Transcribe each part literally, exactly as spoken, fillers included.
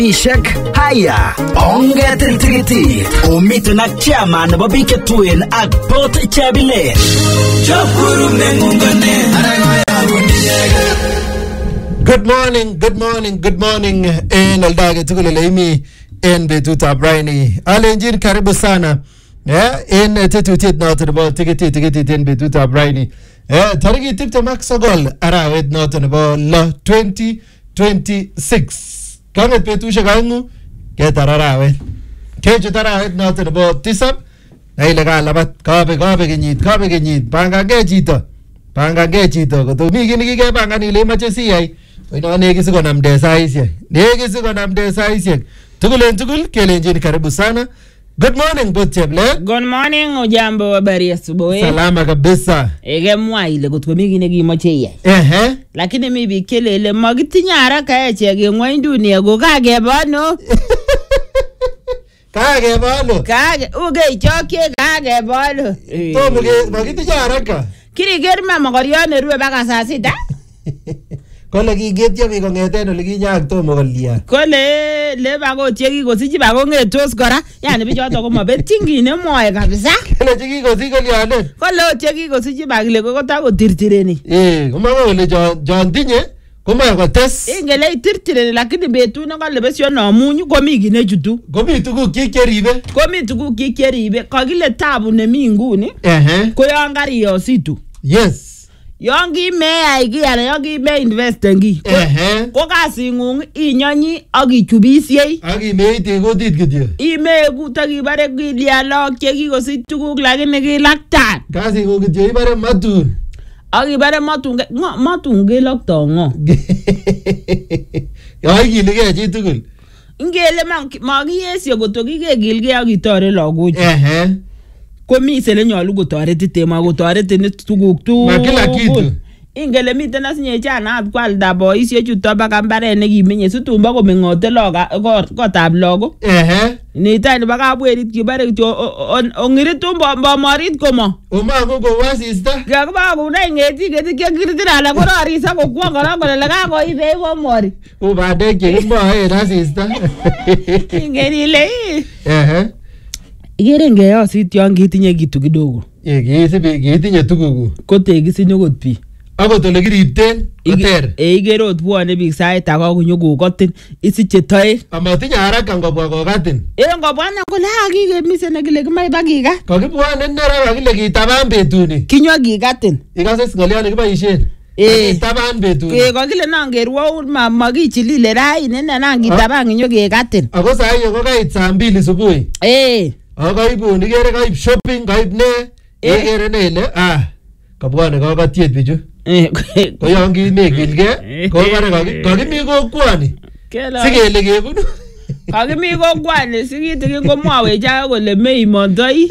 Ishak haya ongetin tikitit omiten ak chairman nebo biik chetuen ak Port Chebile Chakuru mengungane Good morning, good morning, good morning en oldage tugul ole imi en betutab raini. Alenjin karibu sana. Yeah, en tetutiet noton nebo tikitit tikitit en betutab raini. Eh, tarikit tiptem ak sogol arawet noton nebo lo twenty twenty-six. Kanget betusiek aengu ketar arawet. Kechut arawet noton nebo tisab. Naile kalabat kabe kabe kenyit kabe kenyit pangange chito. Pangange chito koto mi kii nekikepangan ile imache siyai. Oino nekisi konamde saisiek. Nekisi konamde saisiek. Tugul en tugul kelenjin karibu sana. Good morning Port Chebile. Good morning, ujambo, habari ya asubuhi. Salama kabisa. Ege mwa ile kutko mi kine kimoche iyai. Ehe. Lakini mi biik kelele makitinya haraka echek eng ng'wony dunia ko kakebano. Kakebano. Kage ukeichokye kakebano. Tomo ke makitinya haraka. Kiriker ma mokoryot nerue baka saa sita. Kole kigetyo biik kong'eten ole kinyaak tomo kolia. Kole le bako chekikosich bako ng'etos kora. Yani bichoto komabetyin kit nemwoe kabisa. Kole chekikosich kolionen. Kole ot chekikosich bakile kokotakotirtireni. Eh, komako kole John tinye komoe kotes. Ingele itirtireni lakini betut nekale besyo namunyu komi kit nechutu. Komi tuguk kyik cheribe. Komi tuguk kyik cheribe. Kakile tabu nemi nguni. Ehe. Ko yon kariyositu. Yes. Yon kimeyai kiy anan yon kimeinvest en kiy. Ehe. Ko kasing'ung inyonyi ak ichubisiei. Ak imeite kutit kityo. Imekuto kibare kilya lok chekikosich tuguk lakini kilaktan. Kasing'ung kityo ibare matun. Ak ibare matun matun kelokto ng'o. Yo ikiligei chi tugul. Ngele makiyesyo koto kikekilgei ak kitore lagochu. Ehe. Komi sele nyolu kotoretite ma kotoretin tuguk tugul. Ma kila kitu. Ingele miten asinye chanat kwalda boisiek chuto baka mbaret nekimenye situmba komeng'ote loga kotab lagok. Ehe. Nitani baka bwerit kibare kityo ongiritu bomorit komo. Omangu ko wasista. Kakiba kuna ingeti ngeti kekiritina ala kororisa kokwo kora kole kakoibe komori. U bandek chekimoe en asista. Ingeni ile. Ehe. Igere ngeyosit yon kitinye kitu kidogo. Eh, kisibi kitinye tuguk. Kotekisin okot biik. Akot ole kiripten koter. Eh, igere ot bwone biik sait age konyokokotin isiche toek. Amatinye haraka ngobwa kokatin. Eh, ngobwa na kole kikemise nekile kimae bakika. Kokibwane nera kakile kitaban betuni. Kinyo kikatin. Ikase ngolion nekiboisien. Eh, kitaban betuni. Eh, kokile nangerwoun ma makichilile raini ne nangitaban kinyo kikatin. Ako saa hiyo ko kait saa mbili subuhi. Eh. Akaibun ikere kaip shopping kaip ne. Ikere ne ile ah kabwane kakatiet bichu. Eh. Ko yon kimekilge ko bare kakimi kokwani. Sikele kebunu. Kakimi kokwani sikitikin komwawech age kole meimondoi.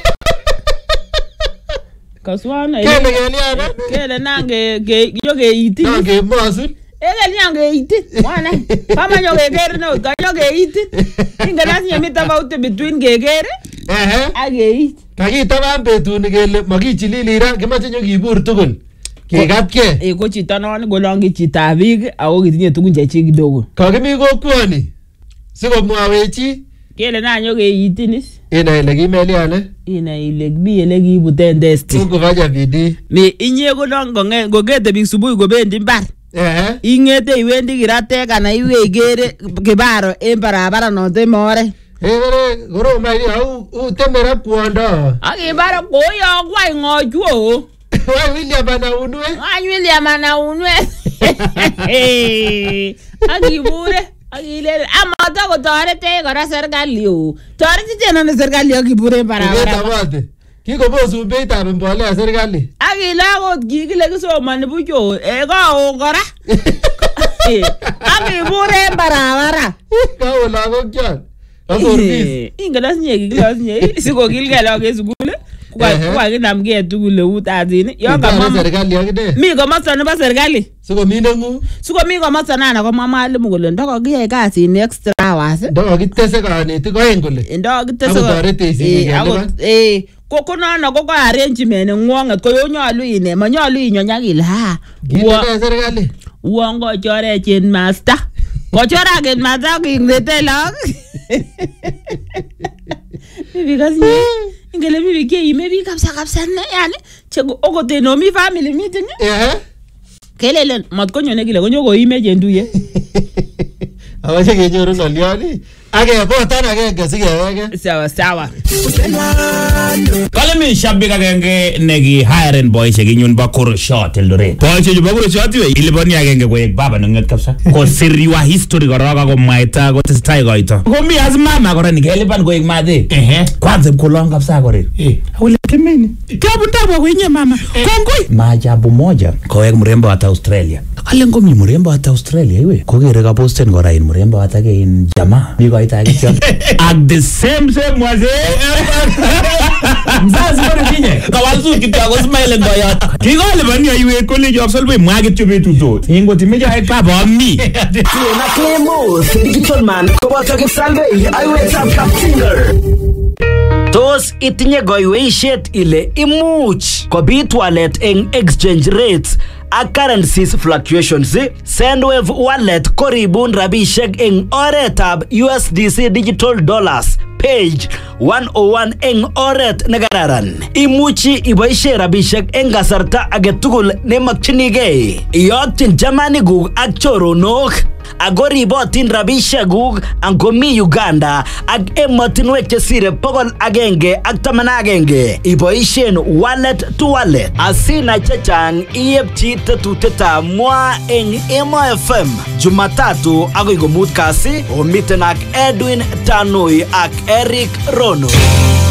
Kaswana ile. Kele keliana. Kele nange yo keiti. Nange masun. Ege nange iti. Mwana. Kama yo kekere no, yo keiti. Ingela sinye tofauti between kekere. Ehe. Ageit. Kakitaban betuni kele makichilili ra kimache nyo kibur tugul. Kekatke. Eh, ko chito non kolongi chitab biik ako kitinye tugun chechik kidogo. Kakimi kokwani. Sikomwawechi. Kele nanyo keitinis. Ina ile kimeliane. Ina ile bi ele kibuten testi. Ukufanya bidii. Me inye kolongo nge ngogete biik subuhi kobendi mbar. Ehe. Ingete iwendi kiratek ana iwe igere kibaro en barabara note more. Egere goro mai au u temera kuondo. Akibara koyo kwai ngochuo. Wai William ana unwe. Wai William ana unwe. Akibure akilele ama to kotorete kora serikali o. Toreti tena ne serikali akibure barabara. Ketabate. Kikobosu beitab mbolea serikali. Akila got kikile kisomani bucho e ko kora. Akibure barabara. Kawo lagok kyan. Asorvis. Ingela sinye kikilo sinye siko kilge lagok sukul. Kwa kinamge tugul eut azini. Yo kama serikali akide. Mi komosta nebo serikali. Siko mi nengu. Siko mi komosta nana ko mwalimu kole ndoko kiyai kasit ni extra hours. Ndoko kitese kanetik oeng kole. Ndoko kitese. Ako torete sigik alban. Eh, ko konono ko ka arrangement ngwonget ko yo nyolu ine manyolu inyo nyakile ha. Kile serikali. Uongo chore chen master. Kochoragen mata kingete lak. Bibi kasi ingele bibi ke ime bi kapsa kapsa ne yani chego ogote no mi family meeting. Eh. Kelelen mat konyone kile konyo ko ime jenduye. Awache kenyoru ngolioni. Age botan agenge sikewege. Sawa sawa. Kale mi shabik agenge negi hiring boys chekinyun ba Kurshot Eldoret. Boys cheju ba Kurshot we iliboni agenge koek baba nonget kabisa. Ko siriwa history koroka ko mwaita ko testai koito. Ko mi as mama kora nikelipan koek madhe. Ehe. Kwanza mkolong kabisa kore. Eh. Awele kemeni. Kabu ndabwa kwenye mama. Kongoi. Maajabu moja koek mrembo hata Australia. Kale ngomi mrembo hata Australia iwe. Kokere ka posten kora in mrembo hata ke in jamaa. Biko itakicho. At the same same waze. Mzazi kore kinye. Kawazu kitako smile ngoyot. Kiko libani ya iwe college of solve mwagit chube tuto. Ingo timeja ek baba mi. Na Clemo, Digital Man, koboto Kipsalve, aiwetab Kapsinger. Tos itinye goiweishet ile imuch kobit walet eng exchange rates ak currencies fluctuations. Sendwave wallet koribun rabishek eng oretab U S D C digital dollars page one oh one eng oret negararan. Imuchi iboishe rabishek eng kasarta agetugul nemakchinigei. Iyokyin jamanikuk ak choronok. Ako ribotin rabishek guk angomi Uganda ak emotinwek chesire pokol agenge ak taman agenge. Iboishen wallet to wallet. Asina chechang iyepchi tetutietab mwa eng Emo F M Jumatatu agoi komut kasi omiten ak Edwin Tanui ak Eric Rono.